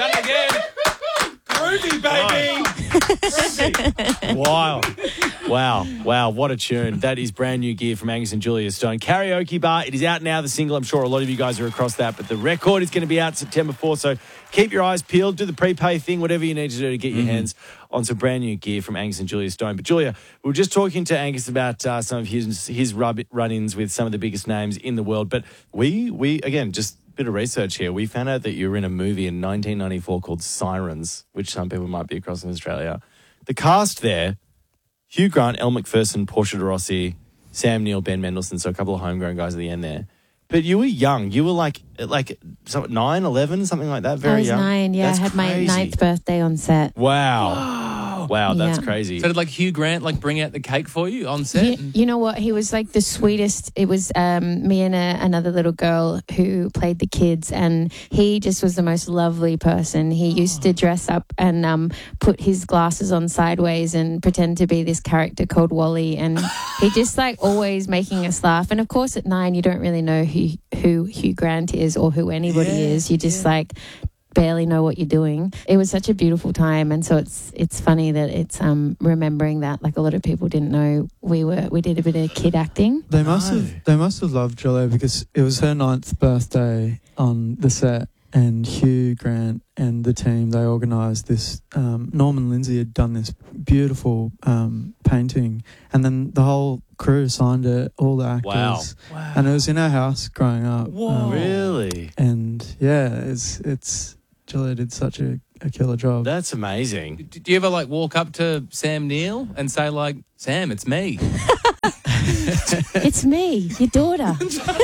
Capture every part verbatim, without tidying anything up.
Done it again. Groovy, baby. Groovy. Wow. Wow. Wow. What a tune. That is brand new gear from Angus and Julia Stone. Karaoke Bar. It is out now, the single. I'm sure a lot of you guys are across that, but the record is going to be out September fourth. So keep your eyes peeled. Do the prepay thing, whatever you need to do to get your mm-hmm. hands on some brand new gear from Angus and Julia Stone. But Julia, we were just talking to Angus about uh, some of his his run-ins with some of the biggest names in the world. But we, we again, just a bit of research here. We found out that you were in a movie in nineteen ninety-four called Sirens, which some people might be across in Australia. The cast there, Hugh Grant, Elle Macpherson, Portia de Rossi, Sam Neill, Ben Mendelsohn, so a couple of homegrown guys at the end there. But you were young. You were like like so nine, eleven, something like that, very I was young. nine, yeah. That's I had crazy. my ninth birthday on set. Wow. Wow, that's Yeah. crazy. So did like Hugh Grant like bring out the cake for you on set? You, you know what? He was like the sweetest. It was um, me and a, another little girl who played the kids, and he just was the most lovely person. He used to dress up and um, put his glasses on sideways and pretend to be this character called Wally, and he just like always making us laugh. And of course, at nine, you don't really know who who Hugh Grant is or who anybody Yeah, is. You just yeah. like barely know what you're doing. It was such a beautiful time, and so it's it's funny that it's um remembering that like a lot of people didn't know we were we did a bit of kid acting. They must No. have they must have loved Julia because it was her ninth birthday on the set, and Hugh Grant and the team, they organised this. Um, Norman Lindsay had done this beautiful um, painting, and then the whole crew signed it, all the actors. Wow. Wow. And it was in our house growing up. Whoa. Um, Really? And yeah, it's it's Julia did such a, a killer job. That's amazing. Did you ever like walk up to Sam Neill and say like, Sam, it's me? It's me, your daughter.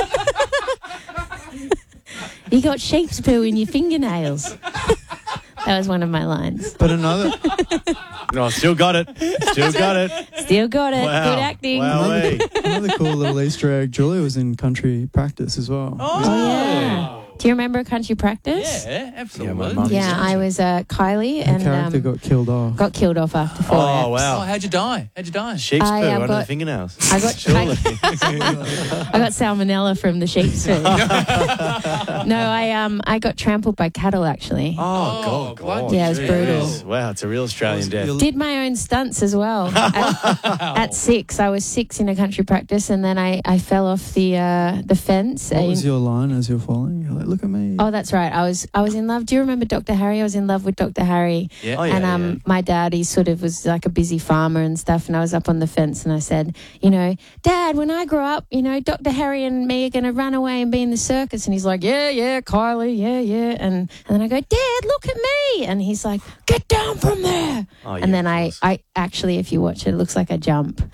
You got sheep's poo in your fingernails. That was one of my lines. But another No, still got it. Still got it. Still got it. Wow. Good acting. Wow. another, Hey. another cool little Easter egg. Julia was in country practice as well. Oh, yeah. Do you remember Country Practice? Yeah, absolutely. Yeah, my mum- Yeah, I was uh, Kylie, Her and character um, got killed off. got killed off after four Oh, eps. Oh, wow. how'd you die? How'd you die? Sheep's I, poo uh, under got- the fingernails. I got Surely. I, I got salmonella from the sheep's poo. No, I um I got trampled by cattle actually. Oh, God. bloody God. Yeah, it was brutal. Jeez. Wow, it's a real Australian death. Did my own stunts as well. At, at six, I was six in a country practice, and then I, I fell off the uh, the fence. What and- was your line as you're falling? You're like, look at me. Oh, that's right. I was I was in love. Do you remember Doctor Harry? I was in love with Doctor Harry. Yeah. Oh, yeah, and um, yeah. my dad, he sort of was like a busy farmer and stuff. And I was up on the fence, and I said, you know, Dad, when I grow up, you know, Doctor Harry and me are going to run away and be in the circus. And he's like, yeah, yeah, Kylie, yeah, yeah. And and then I go, Dad, look at me. And he's like, get down from there. Oh, yeah, and then of I, course. I actually, if you watch it, it looks like I jump.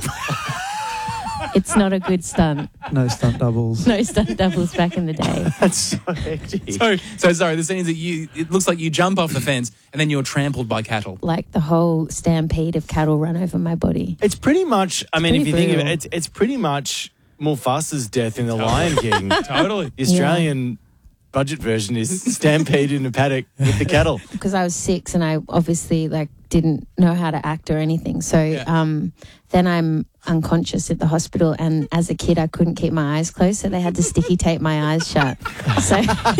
It's not a good stunt. No stunt doubles. No stunt doubles back in the day. That's so hectic. So, so sorry, the scene is that you, it looks like you jump off the fence and then you're trampled by cattle. Like the whole stampede of cattle run over my body. It's pretty much, I mean, if pretty you think of it, brutal. it's, it's pretty much Mufasa's death in The Lion King. Totally. The Australian budget version is stampede in a paddock with the cattle. Because I was six and I obviously like didn't know how to act or anything. So Yeah. um, then I'm unconscious at the hospital, and as a kid I couldn't keep my eyes closed, so they had to sticky tape my eyes shut. So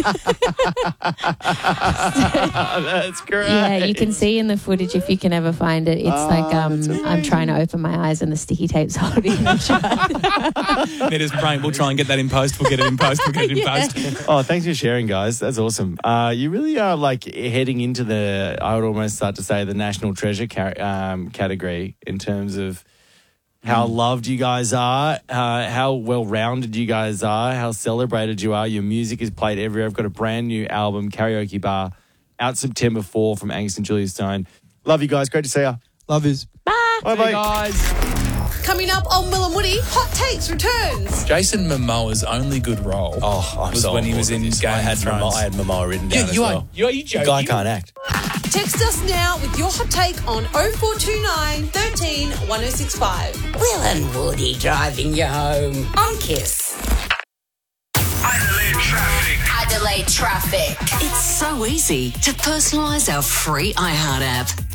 That's great. yeah, you can see in the footage if you can ever find it. It's like um, I'm trying to open my eyes and the sticky tape's holding them shut. It is praying. We'll try and get that in post. We'll get it in post. We'll get it in Yeah. post. Oh, thanks for sharing, guys. That's awesome. Uh, you really are like heading into the, I would almost start to say, the national treasure ca- um, category in terms of how loved you guys are, uh, how well-rounded you guys are, how celebrated you are. Your music is played everywhere. I've got a brand new album, Karaoke Bar, out September fourth from Angus and Julia Stone. Love you guys. Great to see you. Love is. Bye-bye. Hey guys. Coming up on Will and Woody, Hot Takes returns. Jason Momoa's only good role Oh, I'm was so when he on was board in with this. Game I had of Thrones. Momoa, I had Momoa written down you, as you well. are, you are you The joking? guy can't act. Text us now with your hot take on oh four two nine, one three, one oh six five. Will and Woody driving you home on Kiss. Adelaide traffic. Adelaide traffic. It's so easy to personalise our free iHeart app.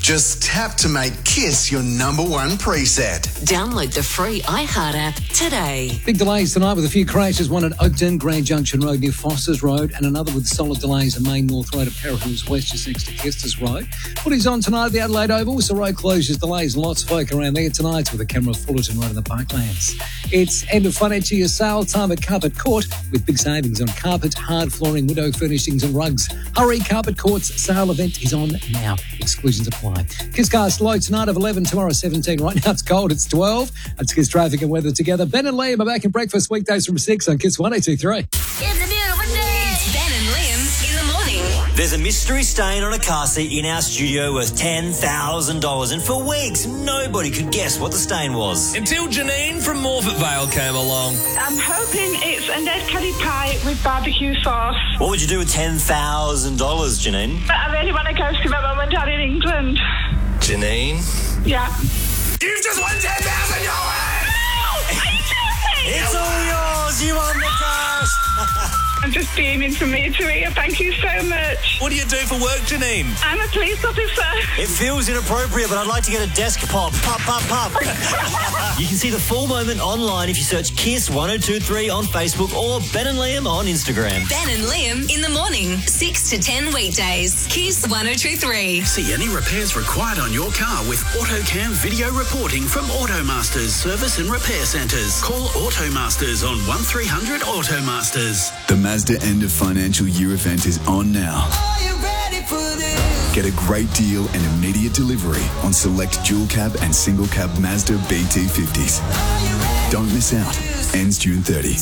Just tap to make Kiss your number one preset. Download the free iHeart app today. Big delays tonight with a few crashes, one at Oakden, Grand Junction Road near Foster's Road, and another with solid delays at Main North Road at Parahoos West just next to Kester's Road. Footy's on tonight at the Adelaide Oval, so road closures, delays, and lots of folk around there tonight with a camera of Fullerton Road in the Parklands. It's end of financial year sale time at Carpet Court with big savings on carpet, hard flooring, window furnishings and rugs. Hurry, Carpet Court's sale event is on now. Exclusions apply. Kisscast low tonight of eleven, tomorrow seventeen. Right now it's cold, it's twelve. That's Kiss traffic and weather together. Ben and Liam are back in breakfast weekdays from six on Kiss one oh two three. It's a beautiful day. It's Ben and Liam in the morning. There's a mystery stain on a car seat in our studio worth ten thousand dollars, and for weeks nobody could guess what the stain was. Until Janine from Morfett Vale came along. I'm hoping it's a Ned curry pie with barbecue sauce. What would you do with ten thousand dollars, Janine? But I really want to go see my mum and dad in England. Janine? Yeah. You've just won ten thousand dollars! No! Are you joking? It's all yours! You won the cash! I'm just beaming from ear to ear. Thank you so much. What do you do for work, Janine? I'm a police officer. It feels inappropriate, but I'd like to get a desk pop. Pop, pop, pop. You can see the full moment online if you search Kiss one oh two three on Facebook or Ben and Liam on Instagram. Ben and Liam in the morning, six to ten weekdays. Kiss one oh two three. See any repairs required on your car with AutoCam video reporting from Automasters Service and Repair Centres. Call Automasters on one three hundred Automasters. The Mazda end of financial year event is on now. Are you ready for this? Get a great deal and immediate delivery on select dual cab and single cab Mazda B T fifties. Don't miss out. Ends June thirtieth.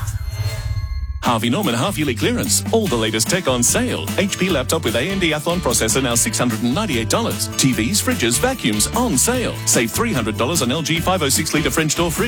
Harvey Norman half-yearly clearance. All the latest tech on sale. H P laptop with A M D Athlon processor now six hundred ninety-eight dollars. T Vs, fridges, vacuums on sale. Save three hundred dollars on L G five oh six litre French door fridge.